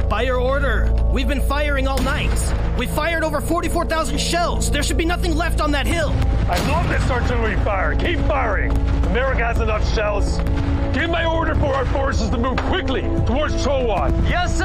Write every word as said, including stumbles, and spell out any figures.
By your order. We've been firing all night. We fired over forty-four thousand shells. There should be nothing left on that hill. I love this artillery fire. Keep firing. America has enough shells. Give my order for our forces to move quickly towards Chowon. Yes, sir.